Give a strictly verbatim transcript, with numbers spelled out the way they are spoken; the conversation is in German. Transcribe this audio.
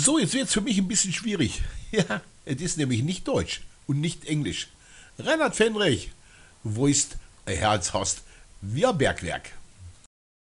So, jetzt wird es für mich ein bisschen schwierig. Ja, es ist nämlich nicht Deutsch und nicht Englisch. Reinhard Fendrich, wo ist ein Herzhorst? Wir Bergwerk.